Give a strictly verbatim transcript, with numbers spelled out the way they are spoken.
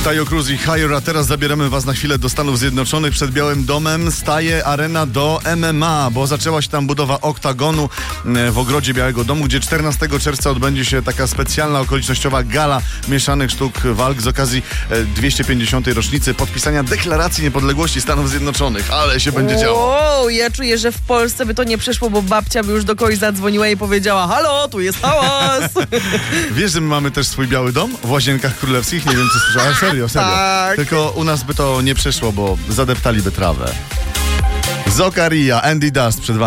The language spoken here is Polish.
Taio Cruz i Higher, a teraz zabieramy was na chwilę do Stanów Zjednoczonych. Przed Białym Domem staje arena do M M A, bo zaczęła się tam budowa oktagonu w ogrodzie Białego Domu, gdzie czternastego czerwca odbędzie się taka specjalna, okolicznościowa gala mieszanych sztuk walk z okazji dwieście pięćdziesiątej rocznicy podpisania Deklaracji Niepodległości Stanów Zjednoczonych. Ale się będzie działo. Wow, ja czuję, że w Polsce by to nie przeszło, bo babcia by już do kogoś zadzwoniła i powiedziała: halo, tu jest hałas. Wiesz, że my mamy też swój Biały Dom w Łazienkach Królewskich? Nie wiem, czy słyszałeś. Serio, serio. Tak. Tylko u nas by to nie przeszło, bo zadeptaliby trawę. Zokaria, Andy Dust przed wami.